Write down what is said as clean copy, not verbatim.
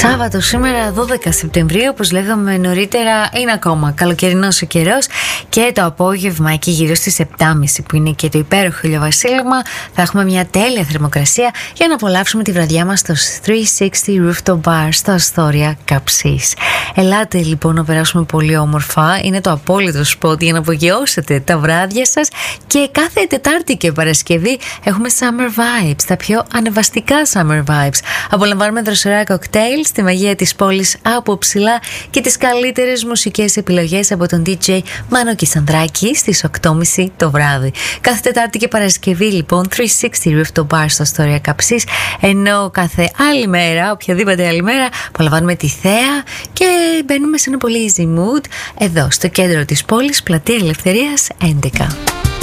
Σάββατο σήμερα 12 Σεπτεμβρίου, όπως λέγαμε νωρίτερα, είναι ακόμα καλοκαιρινός ο καιρός και το απόγευμα εκεί γύρω στις 7.30 που είναι και το υπέροχο ηλιοβασίλεμα θα έχουμε μια τέλεια θερμοκρασία για να απολαύσουμε τη βραδιά μας στο 360 Rooftop Bar στο Αστόρια Καψής. Ελάτε λοιπόν να περάσουμε πολύ όμορφα, είναι το απόλυτο σποτ για να απογειώσετε τα βράδια σας και κάθε Τετάρτη και Παρασκευή έχουμε Summer Vibes, τα πιο ανεβαστικά Summer Vibes. Απολαμβάνουμε δροσερά κοκτέιλ στη μαγεία της πόλης από ψηλά και τις καλύτερες μουσικές επιλογές από τον DJ Μάνο Κισανδράκη στις 8.30 το βράδυ. Κάθε Τετάρτη και Παρασκευή λοιπόν 360 Rooftop Bar στο Αστόρια Καψής, ενώ κάθε άλλη μέρα, οποιαδήποτε άλλη μέρα, απολαμβάνουμε τη θέα και μπαίνουμε σε ένα πολύ easy mood εδώ στο κέντρο της πόλης, πλατεία Ελευθερίας 11.